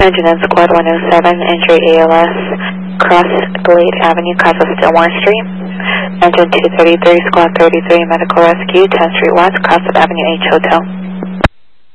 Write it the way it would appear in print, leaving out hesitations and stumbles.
Engine in Squad 107, injury ALS, cross Glade Avenue, cause of Stillmore Street. Engine 233, Squad 33, medical rescue, 10th Street West, cross of Avenue H Hotel.